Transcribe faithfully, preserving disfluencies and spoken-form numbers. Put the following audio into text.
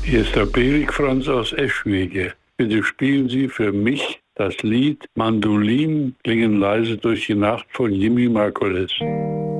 Hier ist der Berik Franz aus Eschwege. Bitte spielen Sie für mich das Lied Mandolinen klingen leise durch die Nacht von Jimmy Margulies.